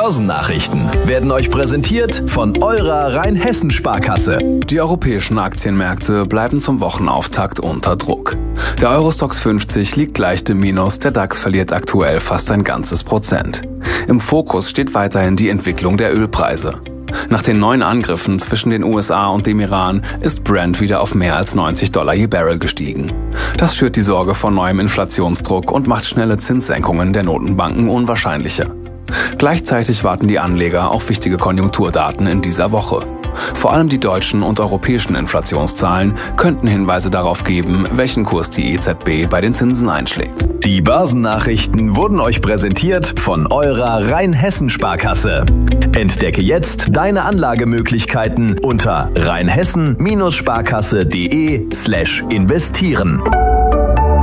Börsennachrichten werden euch präsentiert von eurer Rheinhessen-Sparkasse. Die europäischen Aktienmärkte bleiben zum Wochenauftakt unter Druck. Der Eurostoxx 50 liegt leicht im Minus, der DAX verliert aktuell fast ein ganzes Prozent. Im Fokus steht weiterhin die Entwicklung der Ölpreise. Nach den neuen Angriffen zwischen den USA und dem Iran ist Brent wieder auf mehr als $90 je Barrel gestiegen. Das schürt die Sorge vor neuem Inflationsdruck und macht schnelle Zinssenkungen der Notenbanken unwahrscheinlicher. Gleichzeitig warten die Anleger auf wichtige Konjunkturdaten in dieser Woche. Vor allem die deutschen und europäischen Inflationszahlen könnten Hinweise darauf geben, welchen Kurs die EZB bei den Zinsen einschlägt. Die Börsennachrichten wurden euch präsentiert von eurer Rheinhessen-Sparkasse. Entdecke jetzt deine Anlagemöglichkeiten unter rheinhessen-sparkasse.de/investieren.